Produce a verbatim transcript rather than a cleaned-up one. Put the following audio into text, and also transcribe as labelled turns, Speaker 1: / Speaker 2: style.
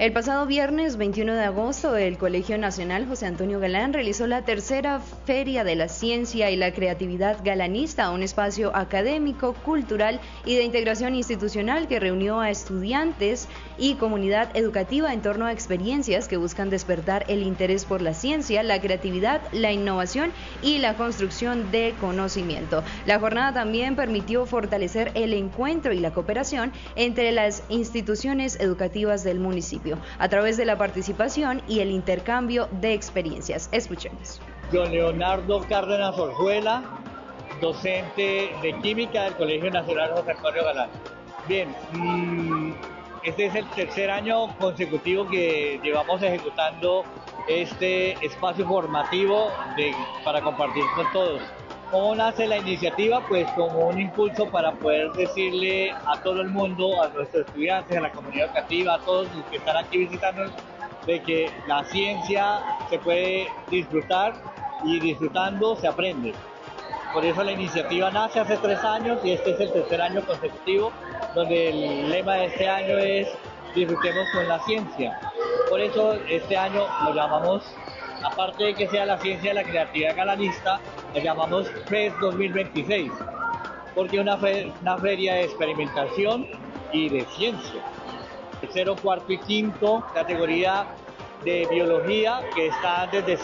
Speaker 1: El pasado viernes veintiuno de agosto, el Colegio Nacional José Antonio Galán realizó la tercera Feria de la Ciencia y la Creatividad Galanista, un espacio académico, cultural y de integración institucional que reunió a estudiantes y comunidad educativa en torno a experiencias que buscan despertar el interés por la ciencia, la creatividad, la innovación y la construcción de conocimiento. La jornada también permitió fortalecer el encuentro y la cooperación entre las instituciones educativas del municipio a través de la participación y el intercambio de experiencias. Escuchemos.
Speaker 2: Don Leonardo Cárdenas Orjuela, docente de Química del Colegio Nacional José Antonio Galán. Bien, este es el tercer año consecutivo que llevamos ejecutando este espacio formativo de, para compartir con todos. ¿Cómo nace la iniciativa? Pues como un impulso para poder decirle a todo el mundo, a nuestros estudiantes, a la comunidad educativa, a todos los que están aquí visitando, de que la ciencia se puede disfrutar y disfrutando se aprende. Por eso la iniciativa nace hace tres años y este es el tercer año consecutivo, donde el lema de este año es disfrutemos con la ciencia. Por eso este año lo llamamos, aparte de que sea la ciencia de la creatividad galanista, lo llamamos FES dos mil veintiséis, porque es una, fe, una feria de experimentación y de ciencia. Tercero, cuarto y quinto, categoría de biología, que está desde